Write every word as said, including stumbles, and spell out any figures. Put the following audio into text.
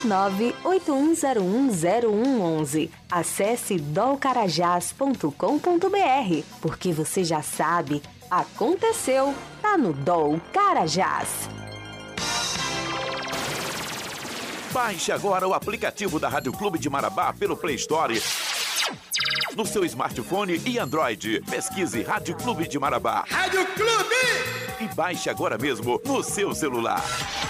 nove oito um zero um zero um um um. Acesse dol carajás ponto com ponto br, porque você já sabe, aconteceu, tá no Dol Carajás. Baixe agora o aplicativo da Rádio Clube de Marabá pelo Play Store, no seu smartphone e Android. Pesquise Rádio Clube de Marabá. Rádio Clube! E baixe agora mesmo no seu celular.